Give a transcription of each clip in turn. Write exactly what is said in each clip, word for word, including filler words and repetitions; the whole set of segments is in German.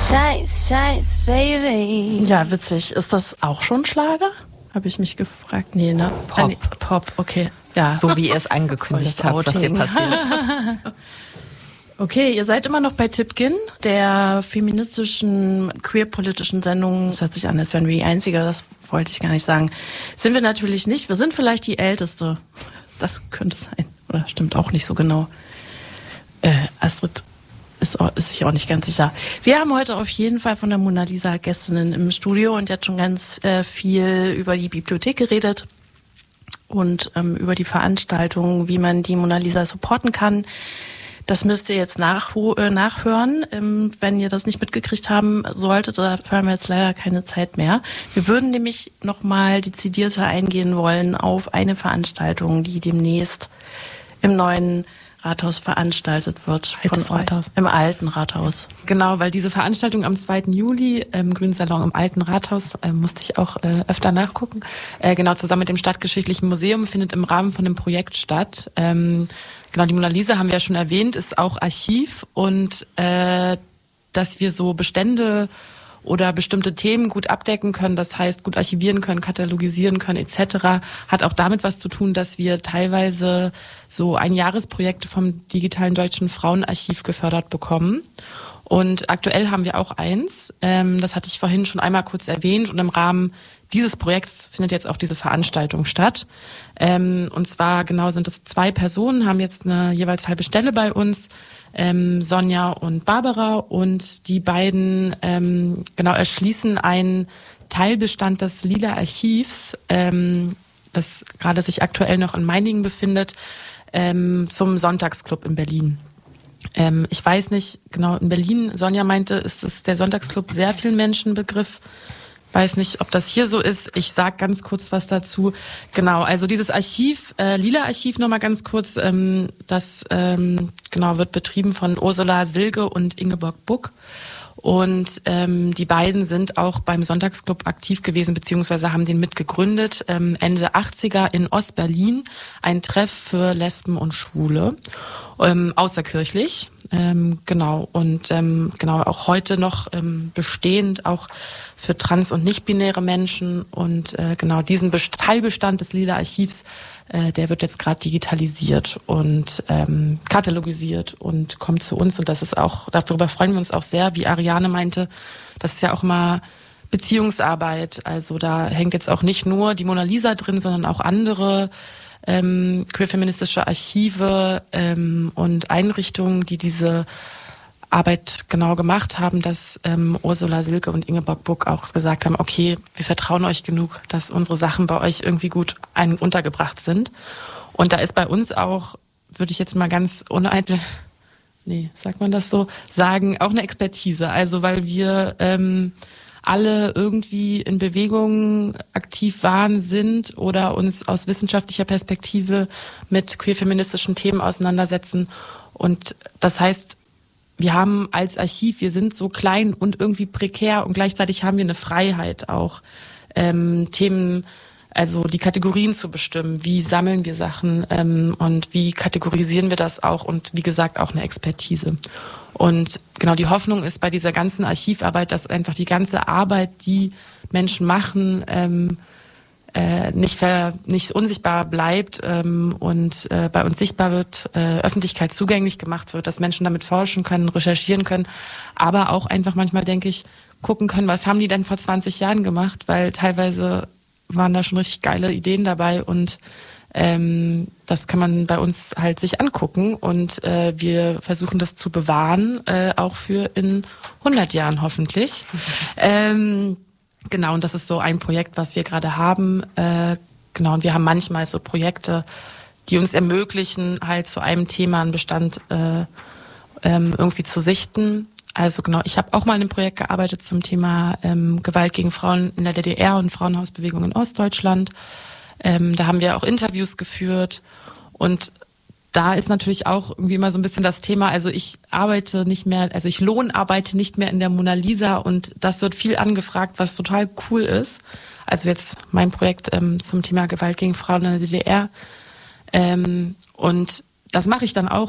Scheiß, Scheiß, Baby. Ja, witzig. Ist das auch schon Schlager? Habe ich mich gefragt. Nee, ne? Pop. Ah, nee. Pop, okay. Ja. So wie ihr es angekündigt habt, was hier passiert. Okay, ihr seid immer noch bei Tipkin, der feministischen, queer-politischen Sendung. Das hört sich an, als wären wir die Einzige, das wollte ich gar nicht sagen. Sind wir natürlich nicht. Wir sind vielleicht die Älteste. Das könnte sein. Oder stimmt auch nicht so genau. Äh, Astrid ist, auch, ist sich auch nicht ganz sicher. Wir haben heute auf jeden Fall von der Mona Lisa Gästinnen im Studio und die hat schon ganz äh, viel über die Bibliothek geredet und ähm, über die Veranstaltung, wie man die Mona Lisa supporten kann. Das müsst ihr jetzt nach, äh, nachhören. Ähm, wenn ihr das nicht mitgekriegt haben solltet, da haben wir jetzt leider keine Zeit mehr. Wir würden nämlich nochmal dezidierter eingehen wollen auf eine Veranstaltung, die demnächst im neuen Rathaus veranstaltet wird. Altes Rathaus. Im alten Rathaus. Genau, weil diese Veranstaltung am zweiten Juli im Grünen Salon im alten Rathaus, äh, musste ich auch äh, öfter nachgucken, äh, genau zusammen mit dem Stadtgeschichtlichen Museum findet im Rahmen von einem Projekt statt. Ähm, genau, die Mona Lisa haben wir ja schon erwähnt, ist auch Archiv und äh, dass wir so Bestände oder bestimmte Themen gut abdecken können, das heißt gut archivieren können, katalogisieren können et cetera, hat auch damit was zu tun, dass wir teilweise so Einjahresprojekte vom Digitalen Deutschen Frauenarchiv gefördert bekommen. Und aktuell haben wir auch eins, ähm, das hatte ich vorhin schon einmal kurz erwähnt und im Rahmen dieses Projekts findet jetzt auch diese Veranstaltung statt. Ähm, und zwar genau sind es zwei Personen, haben jetzt eine jeweils halbe Stelle bei uns, ähm, Sonja und Barbara, und die beiden ähm, genau erschließen einen Teilbestand des Lila Archivs, ähm, das gerade sich aktuell noch in Meiningen befindet, ähm, zum Sonntagsclub in Berlin. Ähm, ich weiß nicht genau, in Berlin, Sonja meinte, ist es der Sonntagsclub sehr vielen Menschen Begriff. Weiß nicht, ob das hier so ist. Ich sag ganz kurz was dazu. Genau, also dieses Archiv, äh, Lila Archiv nochmal ganz kurz, ähm, das ähm, genau wird betrieben von Ursula Silge und Ingeborg Buck. Und ähm, die beiden sind auch beim Sonntagsclub aktiv gewesen, beziehungsweise haben den mitgegründet, ähm, Ende achtziger in Ostberlin, ein Treff für Lesben und Schwule, ähm, außerkirchlich, ähm, genau, und ähm, genau auch heute noch ähm, bestehend, auch für trans- und nicht-binäre Menschen. Und äh, genau diesen Best- Teilbestand des Lila Archivs, äh, der wird jetzt gerade digitalisiert und ähm, katalogisiert und kommt zu uns. Und das ist auch, darüber freuen wir uns auch sehr, wie Ariane meinte, das ist ja auch mal Beziehungsarbeit. Also da hängt jetzt auch nicht nur die Mona Lisa drin, sondern auch andere ähm, queer-feministische Archive ähm, und Einrichtungen, die diese Arbeit genau gemacht haben, dass ähm, Ursula Silke und Ingeborg Buck auch gesagt haben, okay, wir vertrauen euch genug, dass unsere Sachen bei euch irgendwie gut ein- untergebracht sind. Und da ist bei uns auch, würde ich jetzt mal ganz uneitel, nee, sagt man das so, sagen, auch eine Expertise. Also weil wir ähm, alle irgendwie in Bewegung aktiv waren, sind oder uns aus wissenschaftlicher Perspektive mit queer-feministischen Themen auseinandersetzen. Und das heißt, wir haben als Archiv, wir sind so klein und irgendwie prekär und gleichzeitig haben wir eine Freiheit auch, ähm, Themen, also die Kategorien zu bestimmen. Wie sammeln wir Sachen ähm, und wie kategorisieren wir das auch und wie gesagt auch eine Expertise. Und genau die Hoffnung ist bei dieser ganzen Archivarbeit, dass einfach die ganze Arbeit, die Menschen machen, ähm, äh, nicht ver, nicht unsichtbar bleibt ähm, und äh, bei uns sichtbar wird, äh, Öffentlichkeit zugänglich gemacht wird, dass Menschen damit forschen können, recherchieren können, aber auch einfach manchmal, denke ich, gucken können, was haben die denn vor zwanzig Jahren gemacht, weil teilweise waren da schon richtig geile Ideen dabei und ähm, das kann man bei uns halt sich angucken und äh, wir versuchen das zu bewahren, äh, auch für in hundert Jahren hoffentlich. Mhm. Ähm, Genau, und das ist so ein Projekt, was wir gerade haben. Äh, genau, und wir haben manchmal so Projekte, die uns ermöglichen, halt zu einem Thema einen Bestand äh, ähm, irgendwie zu sichten. Also genau, ich habe auch mal in einem Projekt gearbeitet zum Thema ähm, Gewalt gegen Frauen in der D D R und Frauenhausbewegung in Ostdeutschland. Ähm, da haben wir auch Interviews geführt und da ist natürlich auch irgendwie immer so ein bisschen das Thema, also ich arbeite nicht mehr, also ich lohnarbeite nicht mehr in der Mona Lisa und das wird viel angefragt, was total cool ist. Also jetzt mein Projekt ähm, zum Thema Gewalt gegen Frauen in der D D R. Ähm, und das mache ich dann auch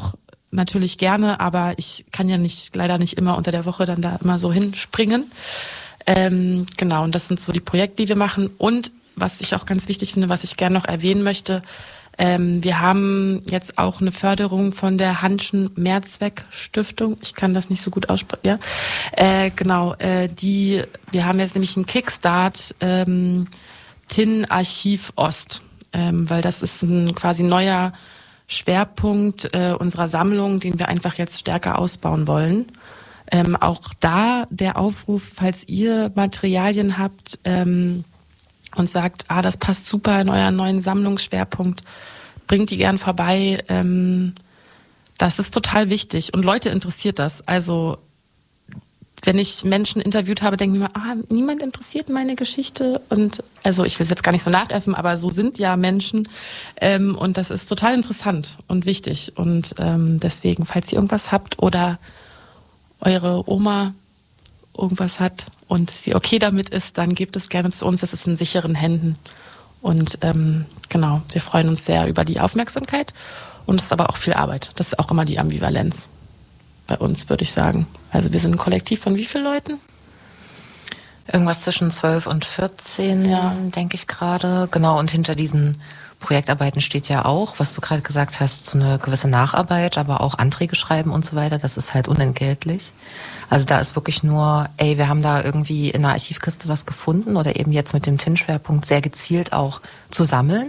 natürlich gerne, aber ich kann ja nicht leider nicht immer unter der Woche dann da immer so hinspringen. Ähm, genau, und das sind so die Projekte, die wir machen. Und was ich auch ganz wichtig finde, was ich gerne noch erwähnen möchte, ähm, wir haben jetzt auch eine Förderung von der Hanschen Mehrzweck-Stiftung. Ich kann das nicht so gut aussprechen. Ja, äh, genau. Äh, die, wir haben jetzt nämlich einen Kickstart ähm, T I N-Archiv Ost, ähm, weil das ist ein quasi neuer Schwerpunkt äh, unserer Sammlung, den wir einfach jetzt stärker ausbauen wollen. Ähm, auch da der Aufruf, falls ihr Materialien habt ähm, und sagt, ah, das passt super in euren neuen Sammlungsschwerpunkt, bringt die gern vorbei. Ähm, das ist total wichtig und Leute interessiert das. Also wenn ich Menschen interviewt habe, denke ich mir, ah, niemand interessiert meine Geschichte. Und also ich will es jetzt gar nicht so nachäffen, aber so sind ja Menschen. Ähm, und das ist total interessant und wichtig. Und ähm, deswegen, falls ihr irgendwas habt oder eure Oma irgendwas hat und sie okay damit ist, dann gebt es gerne zu uns. Das ist in sicheren Händen. Und ähm, genau, wir freuen uns sehr über die Aufmerksamkeit. Und es ist aber auch viel Arbeit. Das ist auch immer die Ambivalenz bei uns, würde ich sagen. Also wir sind ein Kollektiv von wie vielen Leuten? Irgendwas zwischen zwölf und vierzehn, ja, denke ich gerade. Genau, und hinter diesen Projektarbeiten steht ja auch, was du gerade gesagt hast, so eine gewisse Nacharbeit, aber auch Anträge schreiben und so weiter. Das ist halt unentgeltlich. Also da ist wirklich nur, ey, wir haben da irgendwie in der Archivkiste was gefunden oder eben jetzt mit dem T I N-Schwerpunkt sehr gezielt auch zu sammeln,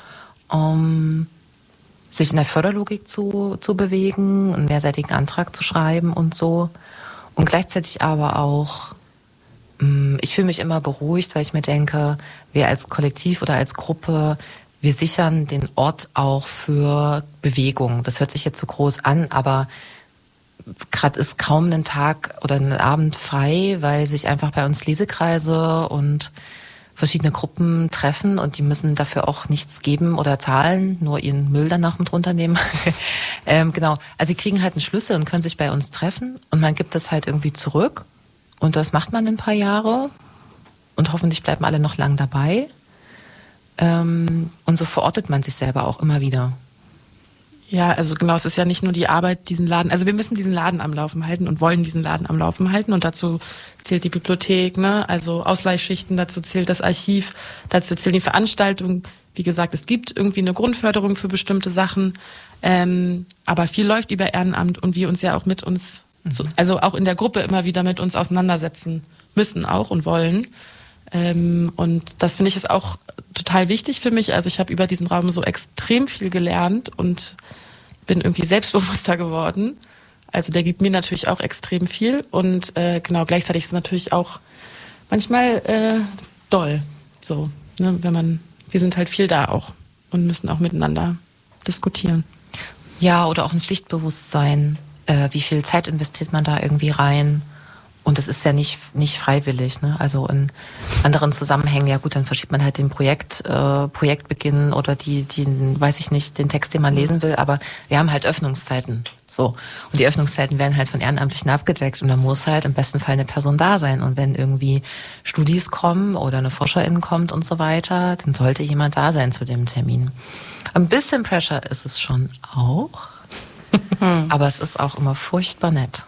um sich in der Förderlogik zu, zu bewegen, einen mehrseitigen Antrag zu schreiben und so. Und gleichzeitig aber auch, ich fühle mich immer beruhigt, weil ich mir denke, wir als Kollektiv oder als Gruppe, wir sichern den Ort auch für Bewegung. Das hört sich jetzt so groß an, aber gerade ist kaum ein Tag oder ein Abend frei, weil sich einfach bei uns Lesekreise und verschiedene Gruppen treffen und die müssen dafür auch nichts geben oder zahlen, nur ihren Müll danach mit runternehmen. ähm, genau, also sie kriegen halt einen Schlüssel und können sich bei uns treffen und man gibt es halt irgendwie zurück und das macht man ein paar Jahre und hoffentlich bleiben alle noch lang dabei. Ähm, und so verortet man sich selber auch immer wieder. Ja, also genau, es ist ja nicht nur die Arbeit, diesen Laden, also wir müssen diesen Laden am Laufen halten und wollen diesen Laden am Laufen halten und dazu zählt die Bibliothek, ne, also Ausleihschichten, dazu zählt das Archiv, dazu zählen die Veranstaltungen. Wie gesagt, es gibt irgendwie eine Grundförderung für bestimmte Sachen, ähm, aber viel läuft über Ehrenamt und wir uns ja auch mit uns, mhm. so, also auch in der Gruppe immer wieder mit uns auseinandersetzen müssen auch und wollen. Ähm, und das finde ich ist auch total wichtig für mich. Also ich habe über diesen Raum so extrem viel gelernt und bin irgendwie selbstbewusster geworden. Also der gibt mir natürlich auch extrem viel und äh, genau gleichzeitig ist es natürlich auch manchmal äh, doll. So, ne, wenn man, wir sind halt viel da auch und müssen auch miteinander diskutieren. Ja, oder auch ein Pflichtbewusstsein. Äh, wie viel Zeit investiert man da irgendwie rein? Und das ist ja nicht nicht freiwillig, ne? Also in anderen Zusammenhängen, ja gut, dann verschiebt man halt den Projekt, äh, Projektbeginn oder die, die, weiß ich nicht, den Text, den man lesen will, aber wir haben halt Öffnungszeiten. So. Und die Öffnungszeiten werden halt von Ehrenamtlichen abgedeckt und da muss halt im besten Fall eine Person da sein. Und wenn irgendwie Studis kommen oder eine Forscherin kommt und so weiter, dann sollte jemand da sein zu dem Termin. Ein bisschen Pressure ist es schon auch, aber es ist auch immer furchtbar nett.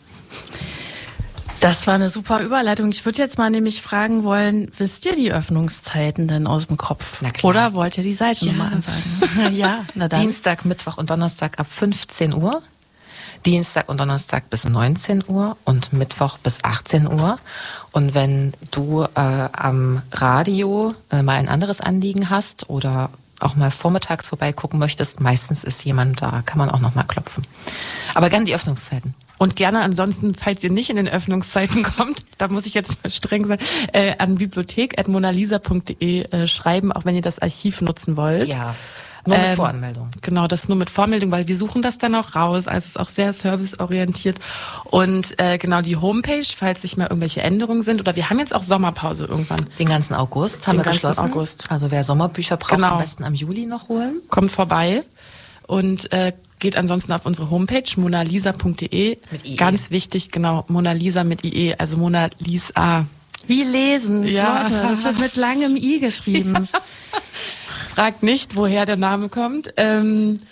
Das war eine super Überleitung. Ich würde jetzt mal nämlich fragen wollen, wisst ihr die Öffnungszeiten denn aus dem Kopf? Na klar. Oder wollt ihr die Seitennummer Ja. ansagen? Ja, na dann. Dienstag, Mittwoch und Donnerstag ab fünfzehn Uhr. Dienstag und Donnerstag bis neunzehn Uhr und Mittwoch bis achtzehn Uhr. Und wenn du äh, am Radio äh, mal ein anderes Anliegen hast oder auch mal vormittags vorbeigucken möchtest, meistens ist jemand da, kann man auch noch mal klopfen. Aber gerne die Öffnungszeiten. Und gerne ansonsten, falls ihr nicht in den Öffnungszeiten kommt, da muss ich jetzt mal streng sein, äh, an bibliothek at monalisa punkt de äh, schreiben, auch wenn ihr das Archiv nutzen wollt. Ja, nur mit Ähm, Voranmeldung. Genau, das nur mit Vormeldung, weil wir suchen das dann auch raus. Also es ist auch sehr serviceorientiert. Und äh, genau die Homepage, falls sich mal irgendwelche Änderungen sind. Oder wir haben jetzt auch Sommerpause irgendwann. Den ganzen August haben Den wir ganzen geschlossen. August. Also wer Sommerbücher braucht, Genau. am besten am Juli noch holen. Kommt vorbei und äh, geht ansonsten auf unsere Homepage monalisa punkt de. Mit I E. Ganz wichtig, genau, Monalisa mit I E, also Mona Lisa. Wie lesen, Ja. Leute. Das wird mit langem I geschrieben. Fragt nicht, woher der Name kommt. Ähm,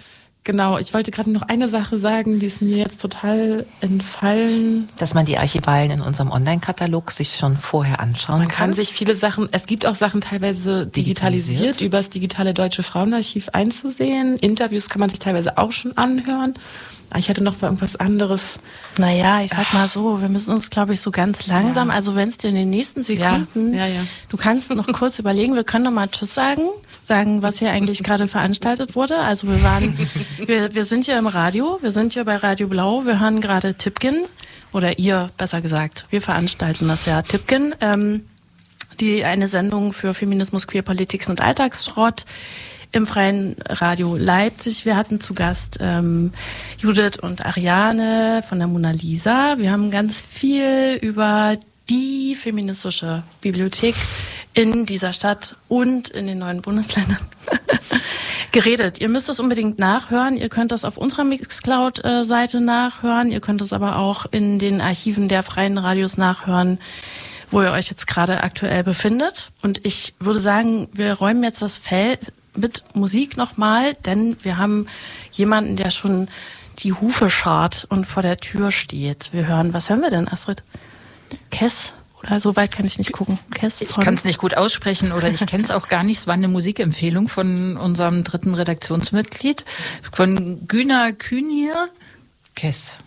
Genau, ich wollte gerade noch eine Sache sagen, die ist mir jetzt total entfallen. Dass man die Archivalen in unserem Online-Katalog sich schon vorher anschauen Man kann. kann sich viele Sachen, es gibt auch Sachen teilweise digitalisiert, Digitalisiert. über das digitale Deutsche Frauenarchiv einzusehen. Interviews kann man sich teilweise auch schon anhören. Ich hatte noch mal irgendwas anderes. Naja, ich sag mal so, wir müssen uns, glaube ich, so ganz langsam, ja. also wenn es dir in den nächsten Sekunden, ja, ja, ja. du kannst noch kurz überlegen, wir können noch mal Tschüss sagen, sagen, was hier eigentlich gerade veranstaltet wurde. Also wir waren, wir, wir sind hier im Radio, wir sind hier bei Radio Blau, wir hören gerade Tipkin, oder ihr, besser gesagt, wir veranstalten das ja, Tipkin, ähm, die eine Sendung für Feminismus, Queerpolitik und Alltagsschrott im Freien Radio Leipzig. Wir hatten zu Gast ähm, Judith und Ariane von der Mona Lisa. Wir haben ganz viel über die feministische Bibliothek in dieser Stadt und in den neuen Bundesländern geredet. Ihr müsst es unbedingt nachhören. Ihr könnt das auf unserer Mixcloud-Seite nachhören. Ihr könnt es aber auch in den Archiven der Freien Radios nachhören, wo ihr euch jetzt gerade aktuell befindet. Und ich würde sagen, wir räumen jetzt das Feld mit Musik nochmal, denn wir haben jemanden, der schon die Hufe schart und vor der Tür steht. Wir hören, was hören wir denn, Astrid? Kess? Oder so weit kann ich nicht gucken. Kess ich kann es nicht gut aussprechen oder ich kenne es auch gar nicht. Es war eine Musikempfehlung von unserem dritten Redaktionsmitglied, von Güner Kühnier. Kess.